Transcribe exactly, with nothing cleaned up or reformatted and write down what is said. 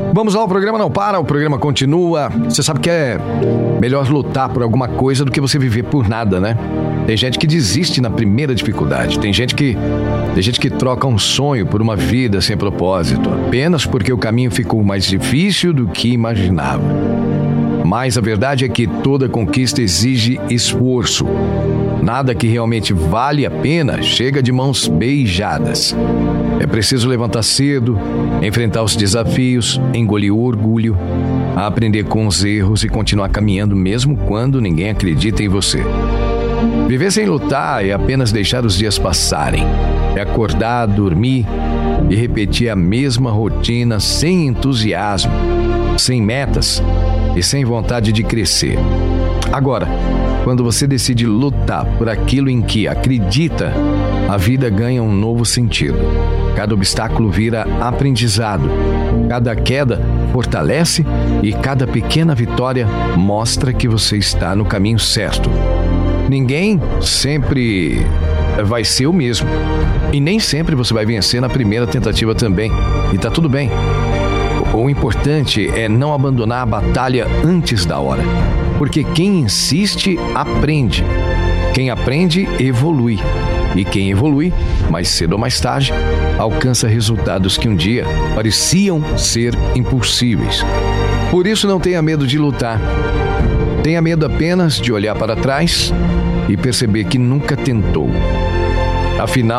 Vamos lá, o programa não para, o programa continua. Você sabe que é melhor lutar por alguma coisa do que você viver por nada, né? Tem gente que desiste na primeira dificuldade. Tem gente que, tem gente que troca um sonho por uma vida sem propósito, apenas porque o caminho ficou mais difícil do que imaginava. Mas a verdade é que toda conquista exige esforço. Nada que realmente vale a pena chega de mãos beijadas. É preciso levantar cedo, enfrentar os desafios, engolir o orgulho, aprender com os erros e continuar caminhando mesmo quando ninguém acredita em você. Viver sem lutar é apenas deixar os dias passarem. É acordar, dormir e repetir a mesma rotina sem entusiasmo, sem metas e sem vontade de crescer. Agora, quando você decide lutar por aquilo em que acredita, a vida ganha um novo sentido. Cada obstáculo vira aprendizado, cada queda fortalece e cada pequena vitória mostra que você está no caminho certo. Ninguém sempre vai ser o mesmo e nem sempre você vai vencer na primeira tentativa também, e tá tudo bem. O importante é não abandonar a batalha antes da hora, porque quem insiste, aprende. Quem aprende, evolui. E quem evolui, mais cedo ou mais tarde, alcança resultados que um dia pareciam ser impossíveis. Por isso, não tenha medo de lutar. Tenha medo apenas de olhar para trás e perceber que nunca tentou. Afinal,